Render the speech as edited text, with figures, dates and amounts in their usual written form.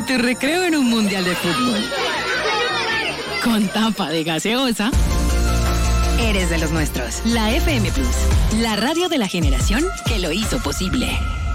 tu recreo en un mundial de fútbol. Con tapa de gaseosa. Eres de los nuestros. La FM Plus, la radio de la generación que lo hizo posible.